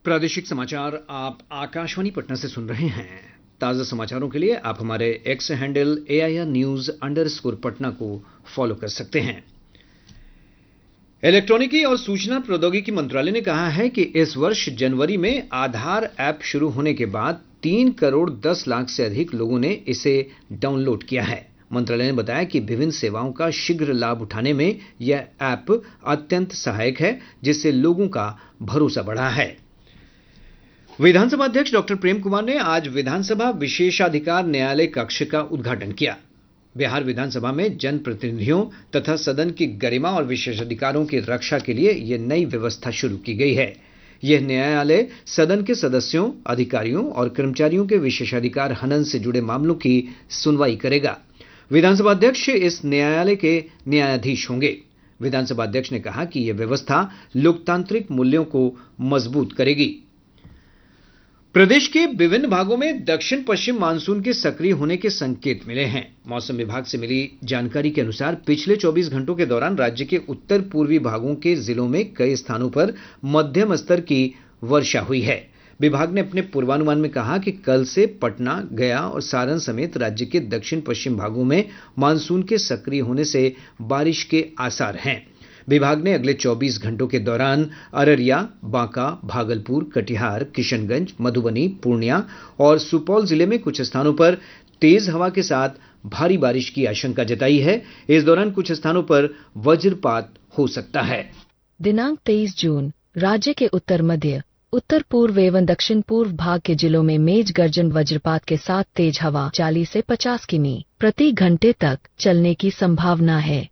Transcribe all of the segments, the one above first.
प्रादेशिक समाचार आप आकाशवाणी पटना से सुन रहे हैं। ताज़ा समाचारों के लिए आप हमारे एक्स हैंडल AIR News_पटना को फॉलो कर सकते हैं। इलेक्ट्रॉनिकी और सूचना प्रौद्योगिकी मंत्रालय ने कहा है कि इस वर्ष जनवरी में आधार ऐप शुरू होने के बाद 3 करोड़ 10 लाख से अधिक लोगों ने इसे डाउनलोड किया है। मंत्रालय ने बताया कि विभिन्न सेवाओं का शीघ्र लाभ उठाने में यह ऐप अत्यंत सहायक है, जिससे लोगों का भरोसा बढ़ा है। विधानसभा अध्यक्ष डॉक्टर प्रेम कुमार ने आज विधानसभा विशेषाधिकार न्यायालय कक्ष का उद्घाटन किया। बिहार विधानसभा में जनप्रतिनिधियों तथा सदन की गरिमा और विशेषाधिकारों की रक्षा के लिए यह नई व्यवस्था शुरू की गई है। यह न्यायालय सदन के सदस्यों, अधिकारियों और कर्मचारियों के विशेषाधिकार हनन से जुड़े मामलों की सुनवाई करेगा। विधानसभा अध्यक्ष इस न्यायालय के न्यायाधीश होंगे। विधानसभा अध्यक्ष ने कहा कि यह व्यवस्था लोकतांत्रिक मूल्यों को मजबूत करेगी। प्रदेश के विभिन्न भागों में दक्षिण पश्चिम मानसून के सक्रिय होने के संकेत मिले हैं। मौसम विभाग से मिली जानकारी के अनुसार पिछले 24 घंटों के दौरान राज्य के उत्तर पूर्वी भागों के जिलों में कई स्थानों पर मध्यम स्तर की वर्षा हुई है। विभाग ने अपने पूर्वानुमान में कहा कि कल से पटना, गया और सारण समेत राज्य के दक्षिण पश्चिम भागों में मानसून के सक्रिय होने से बारिश के आसार हैं। विभाग ने अगले 24 घंटों के दौरान अररिया, बांका, भागलपुर, कटिहार, किशनगंज, मधुबनी, पूर्णिया और सुपौल जिले में कुछ स्थानों पर तेज हवा के साथ भारी बारिश की आशंका जताई है। इस दौरान कुछ स्थानों पर वज्रपात हो सकता है। दिनांक 23 जून राज्य के उत्तर मध्य, उत्तर पूर्व एवं दक्षिण पूर्व भाग के जिलों में मेघ गर्जन वज्रपात के साथ तेज हवा 40 से 50 किमी प्रति घंटे तक चलने की संभावना है।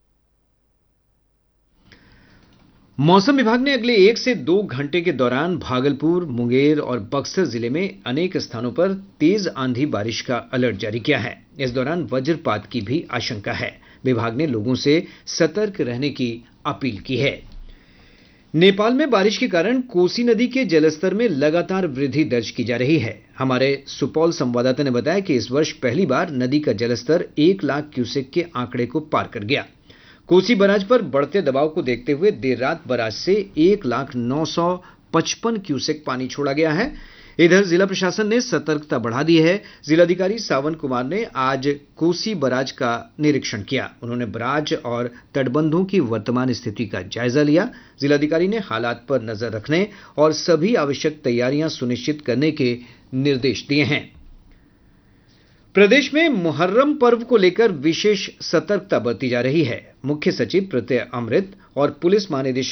मौसम विभाग ने अगले 1 से 2 घंटे के दौरान भागलपुर, मुंगेर और बक्सर जिले में अनेक स्थानों पर तेज आंधी बारिश का अलर्ट जारी किया है। इस दौरान वज्रपात की भी आशंका है। विभाग ने लोगों से सतर्क रहने की अपील की है। नेपाल में बारिश के कारण कोसी नदी के जलस्तर में लगातार वृद्धि दर्ज की जा रही है। हमारे सुपौल संवाददाता ने बताया कि इस वर्ष पहली बार नदी का जलस्तर 1 लाख क्यूसेक के आंकड़े को पार कर गया। कोसी बराज पर बढ़ते दबाव को देखते हुए देर रात बराज से 1,09,55 क्यूसेक पानी छोड़ा गया है। इधर जिला प्रशासन ने सतर्कता बढ़ा दी है। जिलाधिकारी सावन कुमार ने आज कोसी बराज का निरीक्षण किया। उन्होंने बराज और तटबंधों की वर्तमान स्थिति का जायजा लिया। जिलाधिकारी ने हालात पर नजर रखने और सभी आवश्यक तैयारियां सुनिश्चित करने के निर्देश दिए हैं। प्रदेश में मुहर्रम पर्व को लेकर विशेष सतर्कता बरती जा रही है। मुख्य सचिव प्रत्यय अमृत और पुलिस महानिदेशक